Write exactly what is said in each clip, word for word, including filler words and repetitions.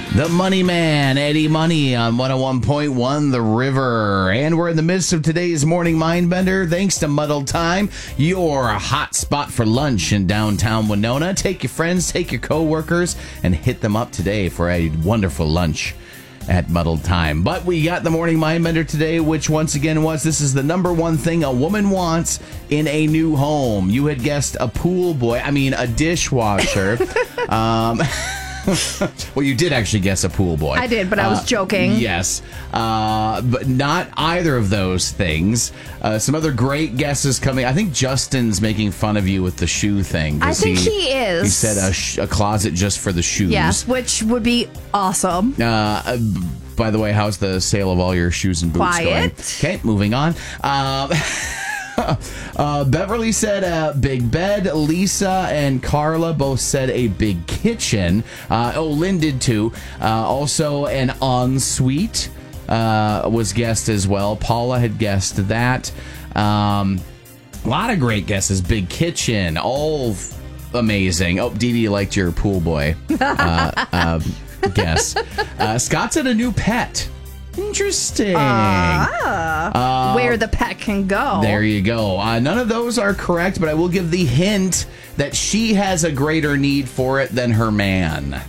The Money Man, Eddie Money on one oh one point one The River. And we're in the midst of today's Morning Mindbender. Thanks to Muddled Time, your hot spot for lunch in downtown Winona. Take your friends, take your coworkers, and hit them up today for a wonderful lunch at Muddled Time. But we got the Morning Mindbender today, which once again was, this is the number one thing a woman wants in a new home. You had guessed a pool boy, I mean a dishwasher. um... Well, you did actually guess a pool boy. I did, but I was uh, joking. Yes. Uh, but not either of those things. Uh, some other great guesses coming. I think Justin's making fun of you with the shoe thing. I think he, he is. He said a, sh- a closet just for the shoes. Yes, which would be awesome. Uh, by the way, how's the sale of all your shoes and boots Quiet. going? Okay, moving on. Um... Uh, Beverly said a big bed. Lisa and Carla both said a big kitchen. Uh, oh, Lynn did too. Uh, also, an ensuite uh, was guessed as well. Paula had guessed that. Um, a lot of great guesses. Big kitchen. All f- amazing. Oh, Dee Dee liked your pool boy uh, um, guess. Uh, Scott said a new pet. Interesting. Ah, uh, where the pet can go. There you go. Uh, none of those are correct, but I will give the hint that she has a greater need for it than her man.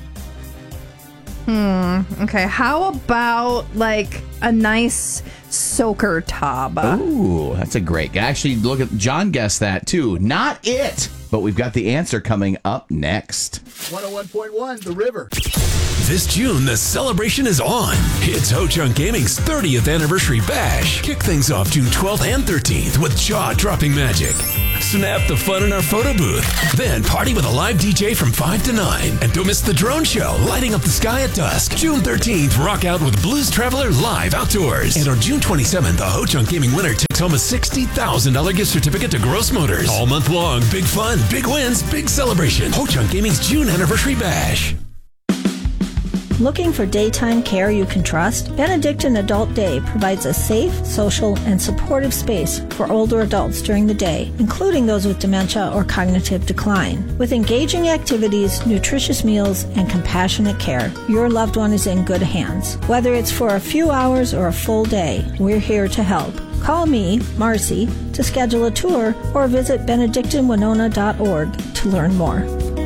Hmm. Okay. How about like a nice soaker tub? Ooh, that's a great guess. Actually, look at John guessed that too. Not it, but we've got the answer coming up next. one oh one point one The River. This June, the celebration is on. It's Ho-Chunk Gaming's thirtieth anniversary bash. Kick things off June twelfth and thirteenth with jaw-dropping magic. Snap the fun in our photo booth. Then party with a live D J from five to nine. And don't miss the drone show, lighting up the sky at dusk. June thirteenth, rock out with Blues Traveler live outdoors. And on June twenty-seventh, the Ho-Chunk Gaming winner takes home a sixty thousand dollars gift certificate to Gross Motors. All month long, big fun, big wins, big celebration. Ho-Chunk Gaming's June anniversary bash. Looking for daytime care you can trust? Benedictine Adult Day provides a safe, social, and supportive space for older adults during the day, including those with dementia or cognitive decline. With engaging activities, nutritious meals, and compassionate care, your loved one is in good hands. Whether it's for a few hours or a full day, we're here to help. Call me, Marcy, to schedule a tour or visit benedictine winona dot org to learn more.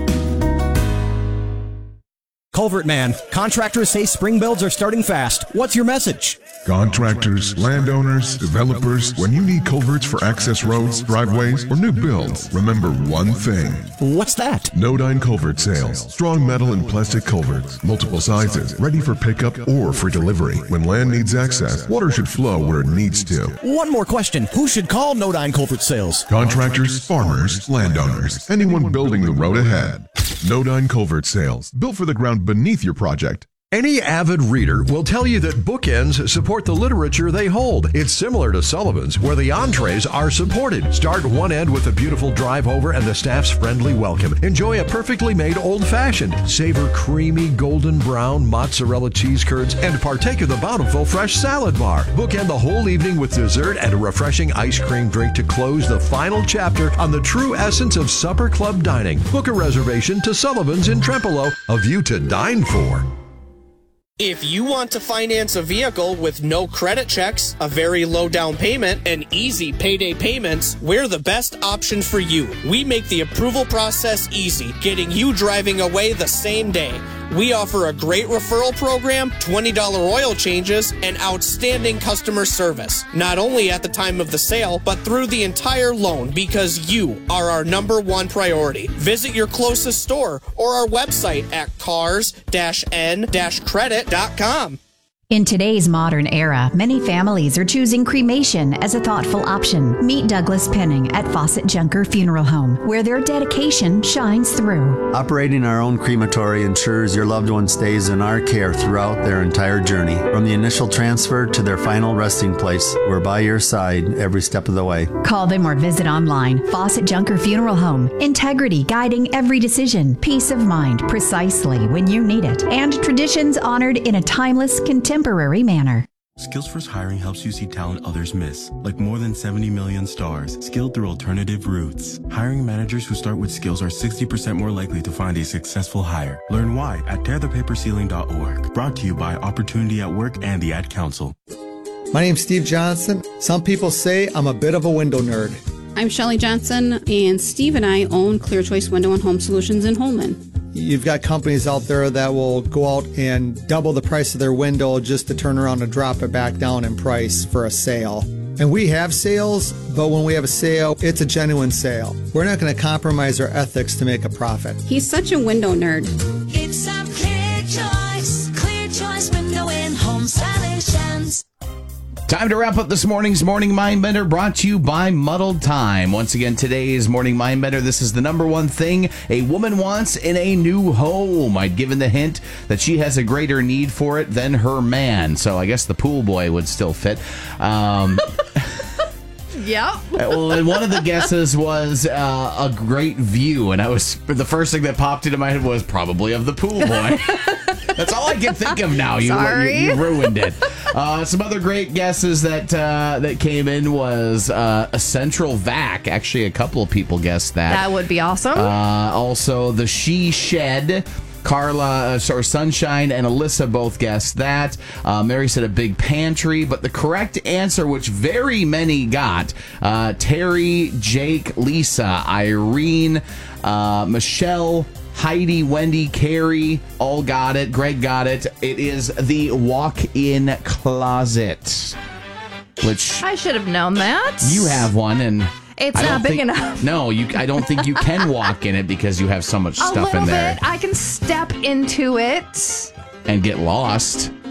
Culvert Man, contractors say spring builds are starting fast. What's your message? Contractors, landowners, developers, when you need culverts for access roads, driveways, or new builds, remember one thing. What's that? Nodyne Culvert Sales. Strong metal and plastic culverts, multiple sizes, ready for pickup or for delivery. When land needs access, water should flow where it needs to. One more question. Who should call Nodyne Culvert Sales? Contractors, farmers, landowners, anyone building the road ahead. Nodyne Culvert Sales. Built for the ground beneath your project. Any avid reader will tell you that bookends support the literature they hold. It's similar to Sullivan's, where the entrees are supported. Start one end with a beautiful drive over and the staff's friendly welcome. Enjoy a perfectly made old-fashioned. Savor creamy golden brown mozzarella cheese curds and partake of the bountiful fresh salad bar. Bookend the whole evening with dessert and a refreshing ice cream drink to close the final chapter on the true essence of supper club dining. Book a reservation to Sullivan's in Trempealeau, a view to dine for. If you want to finance a vehicle with no credit checks, a very low down payment, and easy payday payments, we're the best option for you. We make the approval process easy, getting you driving away the same day. We offer a great referral program, twenty dollars oil changes, and outstanding customer service. Not only at the time of the sale, but through the entire loan, because you are our number one priority. Visit your closest store or our website at cars dash n dash credit dot com. In today's modern era, many families are choosing cremation as a thoughtful option. Meet Douglas Penning at Fawcett Junker Funeral Home, where their dedication shines through. Operating our own crematory ensures your loved one stays in our care throughout their entire journey. From the initial transfer to their final resting place, we're by your side every step of the way. Call them or visit online. Fawcett Junker Funeral Home. Integrity guiding every decision. Peace of mind precisely when you need it. And traditions honored in a timeless, contemporary manner. Skills First Hiring helps you see talent others miss, like more than seventy million stars, skilled through alternative routes. Hiring managers who start with skills are sixty percent more likely to find a successful hire. Learn why at tear the paper ceiling dot org. Brought to you by Opportunity at Work and the Ad Council. My name's Steve Johnson. Some people say I'm a bit of a window nerd. I'm Shelley Johnson, and Steve and I own Clear Choice Window and Home Solutions in Holman. You've got companies out there that will go out and double the price of their window just to turn around and drop it back down in price for a sale. And we have sales, but when we have a sale, it's a genuine sale. We're not going to compromise our ethics to make a profit. He's such a window nerd. It's a Clear Choice, Clear Choice Window and Home Solutions. Time to wrap up this morning's Morning Mindbender, brought to you by Muddled Time. Once again, today's Morning Mindbender, this is the number one thing a woman wants in a new home. I'd given the hint that she has a greater need for it than her man, so I guess the pool boy would still fit. Um... Yep. Well, and one of the guesses was uh, a great view, and I was the first thing that popped into my head was probably of the pool boy. That's all I can think of now. You, Sorry. you, you ruined it. Uh, some other great guesses that uh, that came in was uh, a central vac. Actually, a couple of people guessed that. That would be awesome. Uh, also, the she shed. Carla, uh, sorry, Sunshine and Alyssa both guessed that. Uh, Mary said a big pantry, but the correct answer, which very many got, uh, Terry, Jake, Lisa, Irene, uh, Michelle, Heidi, Wendy, Carrie, all got it. Greg got it. It is the walk-in closet, which I should have known that. you have one, and It's I not don't big think- enough. No, you. I don't think you can walk in it because you have so much A stuff little in there bit. I can step into it. and get lost.